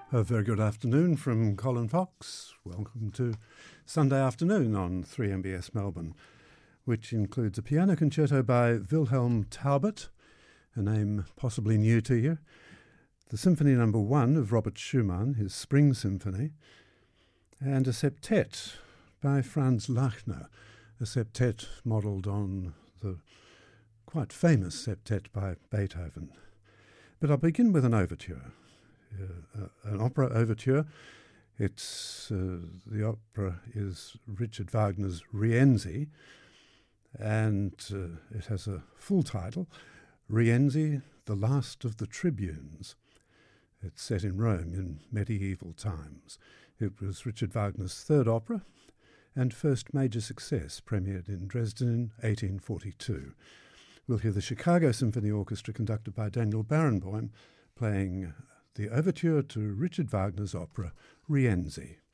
A very good afternoon from Colin Fox. Welcome to Sunday Afternoon on 3MBS Melbourne, which includes a piano concerto by Wilhelm Taubert, a name possibly new to you, the Symphony No. 1 of Robert Schumann, his Spring Symphony, and a septet by Franz Lachner, a septet modelled on the quite famous septet by Beethoven. But I'll begin with an overture. An opera overture. The opera is Richard Wagner's Rienzi, and it has a full title, Rienzi, the Last of the Tribunes. It's set in Rome in medieval times. It was Richard Wagner's third opera and first major success, premiered in Dresden in 1842. We'll hear the Chicago Symphony Orchestra, conducted by Daniel Barenboim, playing the overture to Richard Wagner's opera Rienzi.